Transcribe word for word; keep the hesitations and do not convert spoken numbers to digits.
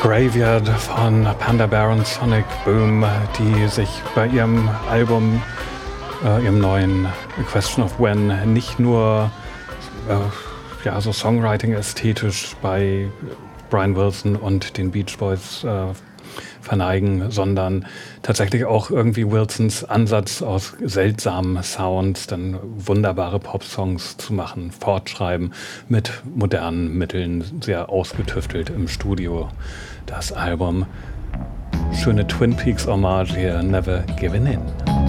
Graveyard von Panda Bear und Sonic Boom, die sich bei ihrem Album, äh, ihrem neuen A Question of When nicht nur äh, ja, so Songwriting ästhetisch bei Brian Wilson und den Beach Boys äh, verneigen, sondern tatsächlich auch irgendwie Wilsons Ansatz aus seltsamen Sounds, dann wunderbare Popsongs zu machen, fortschreiben mit modernen Mitteln, sehr ausgetüftelt im Studio. Das Album, schöne Twin Peaks Hommage hier, Never Given In.